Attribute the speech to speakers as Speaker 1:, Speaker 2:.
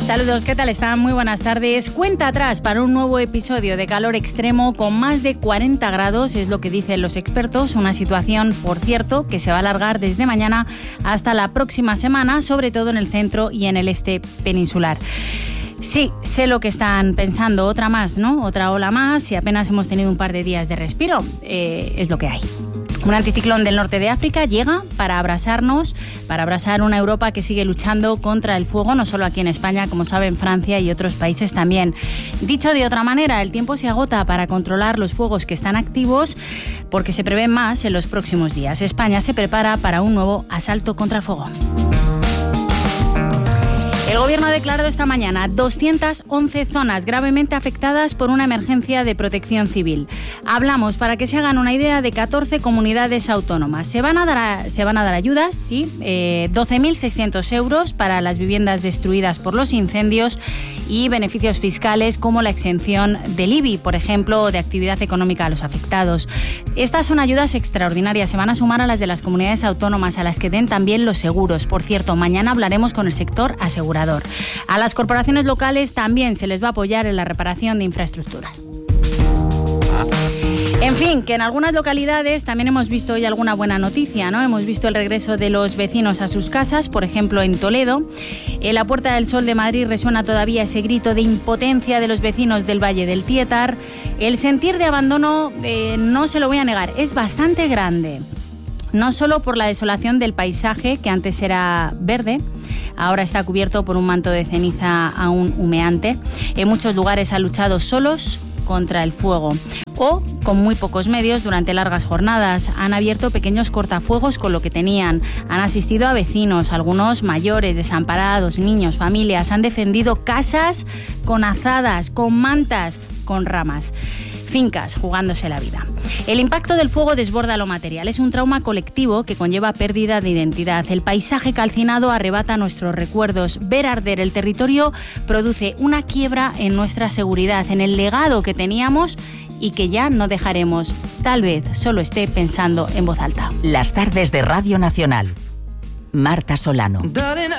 Speaker 1: Saludos, ¿qué tal están? Muy buenas tardes. Cuenta atrás para un nuevo episodio de calor extremo con más de 40 grados, es lo que dicen los expertos. Una situación, por cierto, que se va a alargar desde mañana hasta la próxima semana, sobre todo en el centro y en el este peninsular. Sí, sé lo que están pensando, otra más, ¿no? Otra ola más y apenas hemos tenido un par de días de respiro. Es lo que hay. Un anticiclón del norte de África llega para abrasar una Europa que sigue luchando contra el fuego, no solo aquí en España, como saben, Francia y otros países también. Dicho de otra manera, el tiempo se agota para controlar los fuegos que están activos porque se prevén más en los próximos días. España se prepara para un nuevo asalto contra el fuego. El Gobierno ha declarado esta mañana 211 zonas gravemente afectadas por una emergencia de protección civil. Hablamos, para que se hagan una idea, de 14 comunidades autónomas. Se van a dar ayudas, sí, 12.600 euros para las viviendas destruidas por los incendios y beneficios fiscales como la exención del IBI, por ejemplo, o de actividad económica a los afectados. Estas son ayudas extraordinarias, se van a sumar a las de las comunidades autónomas, a las que den también los seguros. Por cierto, mañana hablaremos con el sector asegurador. A las corporaciones locales también se les va a apoyar en la reparación de infraestructuras. En fin, que en algunas localidades también hemos visto hoy alguna buena noticia, ¿no? Hemos visto el regreso de los vecinos a sus casas, por ejemplo en Toledo. En la Puerta del Sol de Madrid resuena todavía ese grito de impotencia de los vecinos del Valle del Tietar. El sentir de abandono, no se lo voy a negar, es bastante grande. No solo por la desolación del paisaje, que antes era verde, ahora está cubierto por un manto de ceniza aún humeante. En muchos lugares han luchado solos contra el fuego o con muy pocos medios durante largas jornadas. Han abierto pequeños cortafuegos con lo que tenían. Han asistido a vecinos, algunos mayores, desamparados, niños, familias. Han defendido casas con azadas, con mantas, con ramas. Fincas jugándose la vida. El impacto del fuego desborda lo material. Es un trauma colectivo que conlleva pérdida de identidad. El paisaje calcinado arrebata nuestros recuerdos. Ver arder el territorio produce una quiebra en nuestra seguridad, en el legado que teníamos y que ya no dejaremos. Tal vez solo esté pensando en voz alta.
Speaker 2: Las tardes de Radio Nacional. Marta Solano.